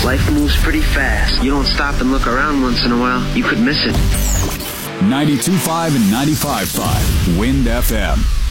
Life moves pretty fast. You don't stop and look around once in a while, you could miss it. 92.5 and 95.5 Wind FM.